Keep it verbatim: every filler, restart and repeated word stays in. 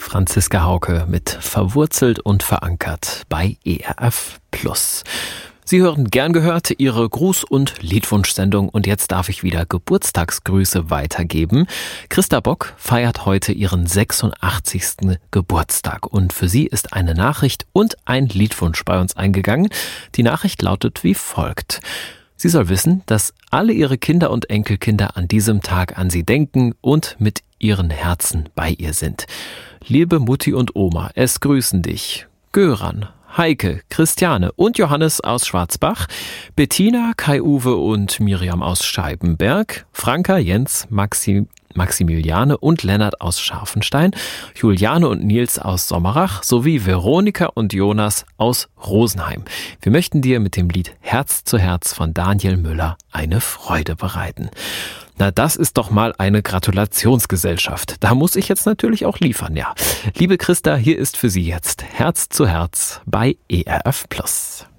Franziska Hauke mit Verwurzelt und verankert bei E R F Plus. Sie hören gern gehört Ihre Gruß- und Liedwunschsendung und jetzt darf ich wieder Geburtstagsgrüße weitergeben. Christa Bock feiert heute ihren sechsundachtzigsten Geburtstag und für sie ist eine Nachricht und ein Liedwunsch bei uns eingegangen. Die Nachricht lautet wie folgt. Sie soll wissen, dass alle ihre Kinder und Enkelkinder an diesem Tag an sie denken und mit ihren Herzen bei ihr sind. Liebe Mutti und Oma, es grüßen dich Göran, Heike, Christiane und Johannes aus Schwarzbach, Bettina, Kai-Uwe und Miriam aus Scheibenberg, Franka, Jens, Maxi, Maximiliane und Lennart aus Scharfenstein, Juliane und Nils aus Sommerach sowie Veronika und Jonas aus Rosenheim. Wir möchten dir mit dem Lied Herz zu Herz von Daniel Müller eine Freude bereiten. Na, das ist doch mal eine Gratulationsgesellschaft. Da muss ich jetzt natürlich auch liefern, ja. Liebe Christa, hier ist für Sie jetzt Herz zu Herz bei E R F Plus.